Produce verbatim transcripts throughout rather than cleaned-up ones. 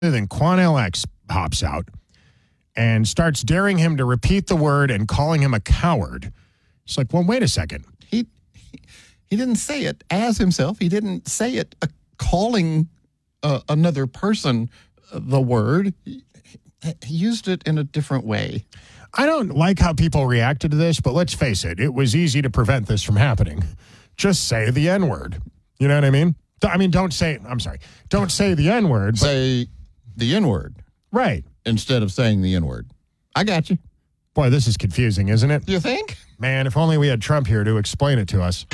Then Quanell X hops out and starts daring him to repeat the word and calling him a coward. It's like, well, wait a second. He he, he didn't say it as himself. He didn't say it uh, calling uh, another person uh, the word. He, he used it in a different way. I don't like how people reacted to this, but let's face it. It was easy to prevent this from happening. Just say the N-word. You know what I mean? I mean, don't say, I'm sorry, don't say the N-word. Say the N-word. Right. Instead of saying the N-word. I got you. Boy, this is confusing, isn't it? You think? Man, if only we had Trump here to explain it to us.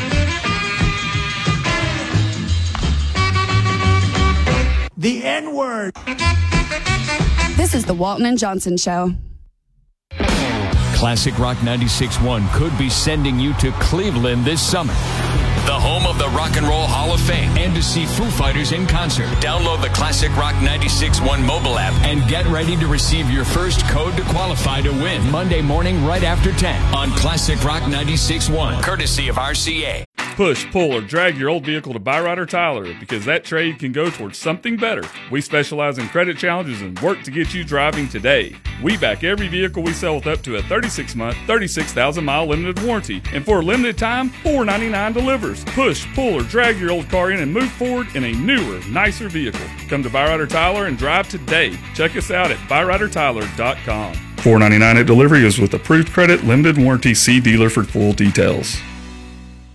The N-word. This is the Walton and Johnson Show. Classic Rock ninety-six point one could be sending you to Cleveland this summer, the home of the Rock and Roll Hall of Fame, and to see Foo Fighters in concert. Download the Classic Rock ninety-six point one mobile app and get ready to receive your first code to qualify to win Monday morning right after ten on Classic Rock ninety-six point one, courtesy of R C A. Push, pull, or drag your old vehicle to Byrider Tyler because that trade can go towards something better. We specialize in credit challenges and work to get you driving today. We back every vehicle we sell with up to a thirty-six month, thirty-six thousand mile limited warranty. And for a limited time, four ninety-nine delivers. Push, pull, or drag your old car in and move forward in a newer, nicer vehicle. Come to Byrider Tyler and drive today. Check us out at byrider tyler dot com. four ninety-nine at delivery is with approved credit, limited warranty. See dealer for full details.